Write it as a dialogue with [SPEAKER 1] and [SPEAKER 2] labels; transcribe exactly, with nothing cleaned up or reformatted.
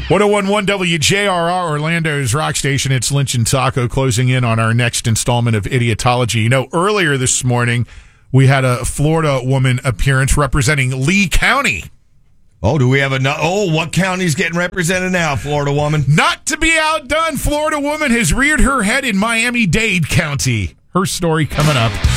[SPEAKER 1] one oh one point one W J R R, Orlando's rock station. It's Lynch and Taco closing in on our next installment of Idiotology. You know, earlier this morning, we had a Florida woman appearance representing Lee County.
[SPEAKER 2] Oh, do we have a... No- oh, what county's getting represented now, Florida woman?
[SPEAKER 1] Not to be outdone, Florida woman has reared her head in Miami-Dade County. Her story coming up.